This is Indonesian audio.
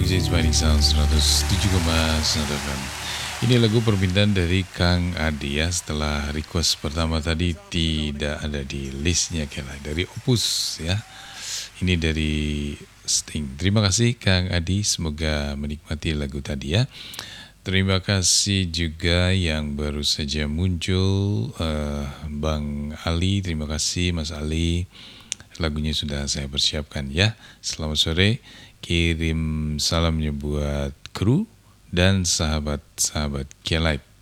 DJ Inspiring Sound 107,9 FM. Ini lagu permintaan dari Kang Adi ya. Setelah request pertama tadi tidak ada di listnya kira dari Opus ya. Ini dari Sting. Terima kasih Kang Adi, semoga menikmati lagu tadi ya. Terima kasih juga yang baru saja muncul, Bang Ali. Terima kasih Mas Ali. Lagunya sudah saya persiapkan ya. Selamat sore. Kirim salamnya buat kru dan sahabat-sahabat Kelight.